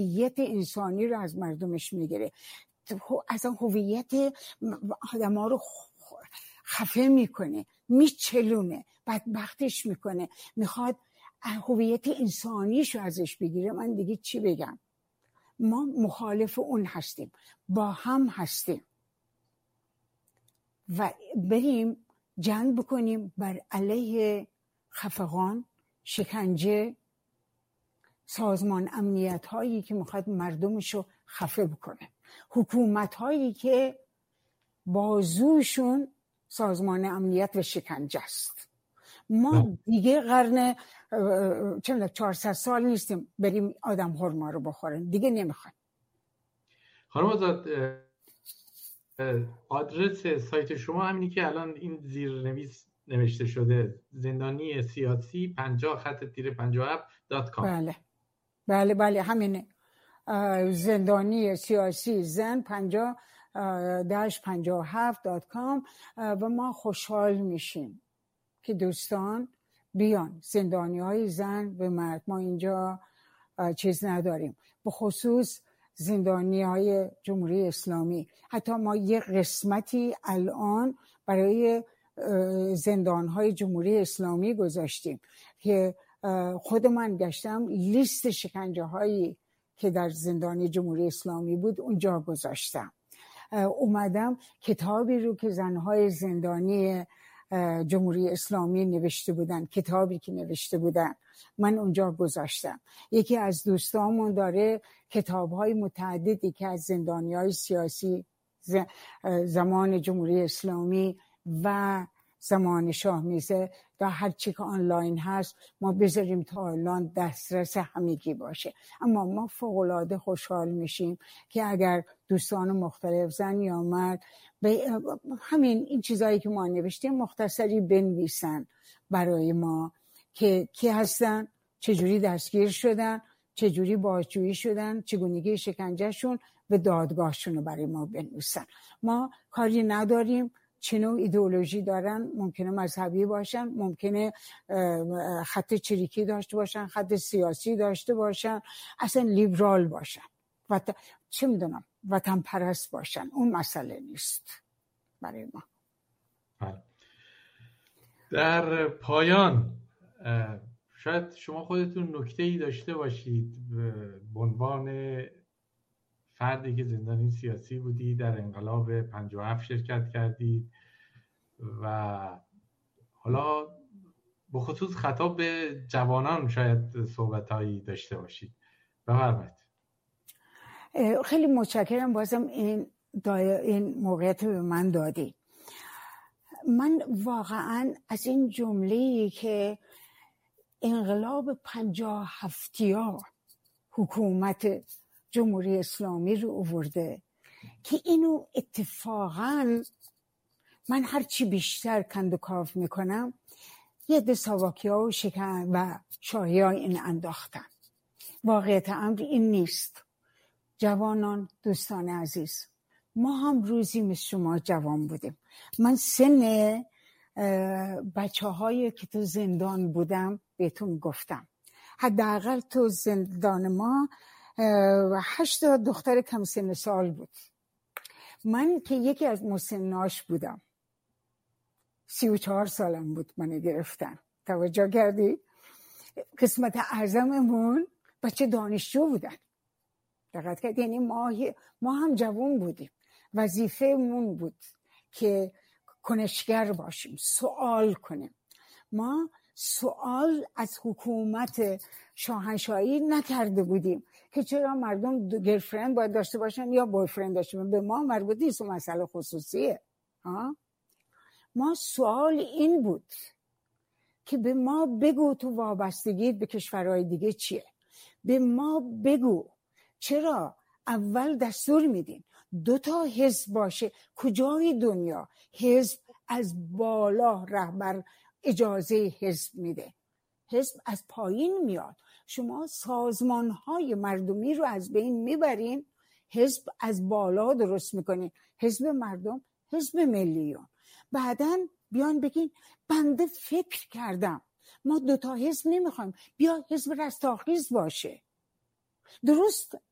هویت انسانی رو از مردمش میگیره، از هویت آدم‌ها رو خفه میکنه، میچلونه، بدبختش میکنه، میخواد هویت انسانیشو ازش بگیره. من دیگه چی بگم؟ ما مخالف اون هستیم، با هم هستیم و بریم جنگ بکنیم بر علیه خفقان، شکنجه، سازمان امنیت هایی که میخواد مردمشو خفه بکنه، حکومت هایی که بازوشون سازمان امنیت و شکنجه است. ما دیگه قرن 400 سال نیستیم بریم آدم هرما رو بخورن، دیگه نمیخوایم. خانم آزاد، آدرس سایت شما همینی که الان این زیرنویس نوشته شده، زندانی سیاسی 50-57.com. بله همینه، زندانی سیاسی زن 50-57.com. و ما خوشحال میشیم که دوستان بیان، زندانی های زن و مرد. ما اینجا چیز نداریم، به خصوص زندانی های جمهوری اسلامی. حتی ما یه قسمتی الان برای زندان های جمهوری اسلامی گذاشتیم که خود من گشتم لیست شکنجه هایی که در زندان جمهوری اسلامی بود اونجا گذاشتم. اومدم کتابی رو که زنهای زندانی جمهوری اسلامی نوشته بودن، کتابی که نوشته بودن، من اونجا گذاشتم. یکی از دوستامون داره کتاب‌های متعددی که از زندانی‌های سیاسی زمان جمهوری اسلامی و زمان شاه میرزا و هر چی که آنلاین هست ما بذاریم تا الان دسترس همگی باشه. اما ما فوق‌العاده خوشحال میشیم که اگر دوستان مختلف، زن یا مرد، همین این چیزایی که ما نوشتیم مختصری بنویسن برای ما که کی هستن، چجوری دستگیر شدن، چجوری بازجویی شدن، چگونگی شکنجهشون و دادگاهشون رو برای ما بنویسن. ما کاری نداریم چه نوع ایدئولوژی دارن، ممکنه مذهبی باشن، ممکنه خط چریکی داشته باشن، خط سیاسی داشته باشن، اصلا لیبرال باشن، چه میدونم وطن پرست باشن، اون مسئله نیست برای ما. در پایان شاید شما خودتون نکته‌ای داشته باشید به عنوان فردی که زندانی سیاسی بودی، در انقلاب 57 شرکت کردید و حالا به خصوص خطاب به جوانان شاید صحبتایی داشته باشید. بفرمایید. خیلی متشکرم بازم این موقعیت به من دادی. من واقعا از این جمله‌ای که انقلاب 57 حکومت جمهوری اسلامی رو آورده که اینو اتفاقا من هرچی بیشتر کند و کاف میکنم یه ده ساواکیا و شکن و شاهی ها این انداختن. واقعیت امر این نیست. جوانان، دوستان عزیز، ما هم روزی مثل شما جوان بودیم. من سن بچه هایی که تو زندان بودم بهتون گفتم. حداقل تو زندان ما 8 دختر کم سن سال بود. من که یکی از مسناش بودم، 34 سالم بود من گرفتن. توجه کردی؟ قسمت اعظممون بچه دانشجو بودن. دقت کرد؟ یعنی ما هم جوان بودیم. وظیفه‌مون بود که کنشگر باشیم، سوال کنیم. ما سوال از حکومت شاهنشاهی نکرده بودیم که چرا مردم گرفرند باید داشته باشن یا بویفرند داشته باشن. به ما مربوط نیست، مسئله خصوصیه. ما سوال این بود که به ما بگو تو وابستگیت به کشورهای دیگه چیه. به ما بگو چرا اول دستور میدین 2 حزب باشه. کجای دنیا حزب از بالا رهبر اجازه حزب میده؟ حزب از پایین میاد. شما سازمانهای مردمی رو از بین میبرین، حزب از بالا درست میکنین. حزب مردم، حزب ملیون. بعدن بیان بگین بنده فکر کردم ما 2 حزب نمیخوایم، بیا حزب رستاخیز باشه. درست